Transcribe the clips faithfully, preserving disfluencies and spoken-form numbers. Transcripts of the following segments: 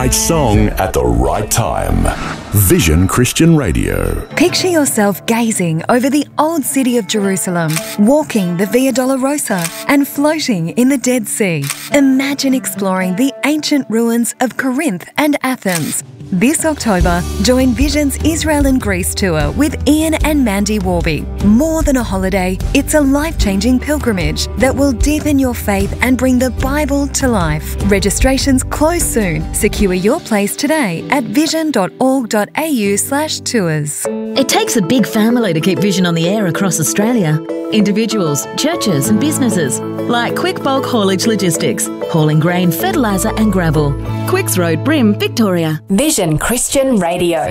right song at the right time. Vision Christian Radio. Picture yourself gazing over the old city of Jerusalem, walking the Via Dolorosa and floating in the Dead Sea. Imagine exploring the ancient ruins of Corinth and Athens. This October, join Vision's Israel and Greece tour with Ian and Mandy Warby. More than a holiday, it's a life-changing pilgrimage that will deepen your faith and bring the Bible to life. Registrations close soon. Secure your place today at vision.org.au slash tours. It takes a big family to keep Vision on the air across Australia. Individuals, churches and businesses like Quick Bulk Haulage Logistics, hauling grain, fertiliser and gravel. Quicks Road, Brim, Victoria. Vision Christian Radio.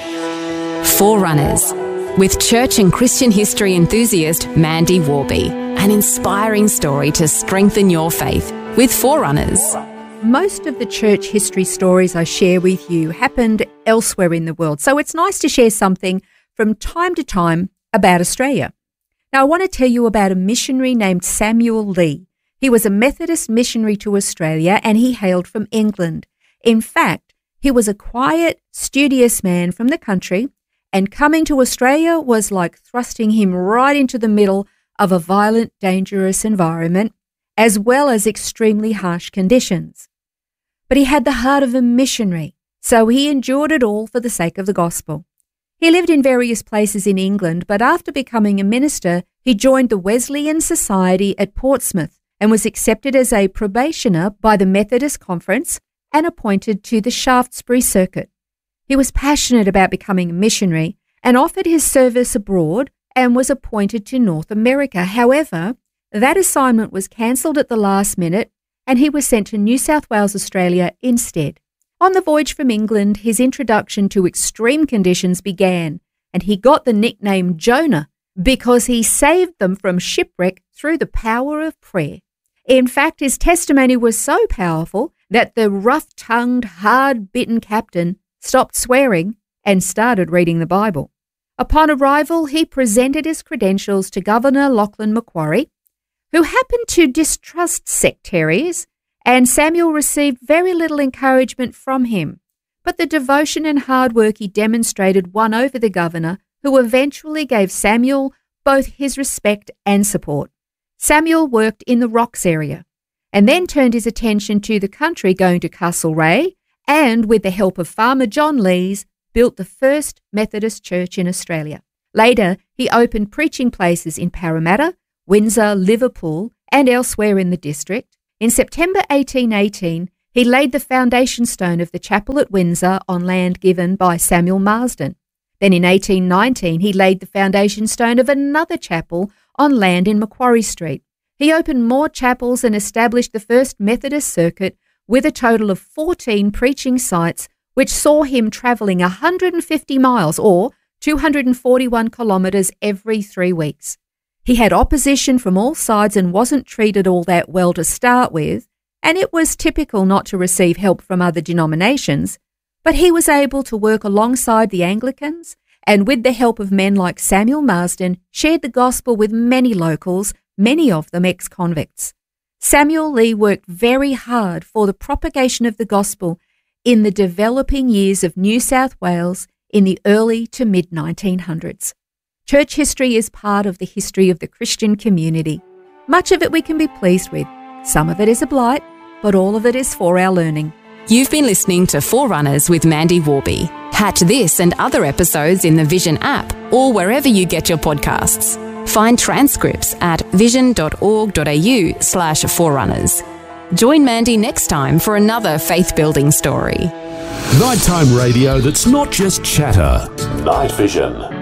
Forerunners, with church and Christian history enthusiast Mandy Warby. An inspiring story to strengthen your faith with Forerunners. Most of the church history stories I share with you happened elsewhere in the world, so it's nice to share something from time to time about Australia. Now, I want to tell you about a missionary named Samuel Lee. He was a Methodist missionary to Australia and he hailed from England. In fact, he was a quiet, studious man from the country, and coming to Australia was like thrusting him right into the middle of a violent, dangerous environment, as well as extremely harsh conditions. But he had the heart of a missionary, so he endured it all for the sake of the gospel. He lived in various places in England, but after becoming a minister, he joined the Wesleyan Society at Portsmouth and was accepted as a probationer by the Methodist Conference and appointed to the Shaftesbury Circuit. He was passionate about becoming a missionary and offered his service abroad and was appointed to North America. However, that assignment was cancelled at the last minute and he was sent to New South Wales, Australia instead. On the voyage from England, his introduction to extreme conditions began, and he got the nickname Jonah because he saved them from shipwreck through the power of prayer. In fact, his testimony was so powerful that the rough-tongued, hard-bitten captain stopped swearing and started reading the Bible. Upon arrival, he presented his credentials to Governor Lachlan Macquarie, who happened to distrust sectaries, and Samuel received very little encouragement from him. But the devotion and hard work he demonstrated won over the governor, who eventually gave Samuel both his respect and support. Samuel worked in the Rocks area, and then turned his attention to the country, going to Castlereagh, and with the help of Farmer John Lees, built the first Methodist church in Australia. Later, he opened preaching places in Parramatta, Windsor, Liverpool, and elsewhere in the district. In September eighteen eighteen, he laid the foundation stone of the chapel at Windsor on land given by Samuel Marsden. Then in eighteen nineteen, he laid the foundation stone of another chapel on land in Macquarie Street. He opened more chapels and established the first Methodist circuit with a total of fourteen preaching sites, which saw him travelling one hundred fifty miles or two hundred forty-one kilometres every three weeks. He had opposition from all sides and wasn't treated all that well to start with, and it was typical not to receive help from other denominations, but he was able to work alongside the Anglicans and with the help of men like Samuel Marsden shared the gospel with many locals, many of them ex-convicts. Samuel Lee worked very hard for the propagation of the gospel in the developing years of New South Wales in the early to mid nineteen hundreds. Church history is part of the history of the Christian community. Much of it we can be pleased with. Some of it is a blight, but all of it is for our learning. You've been listening to Forerunners with Mandy Warby. Catch this and other episodes in the Vision app or wherever you get your podcasts. Find transcripts at vision.org.au slash forerunners. Join Mandy next time for another faith-building story. Nighttime radio that's not just chatter. Night Vision.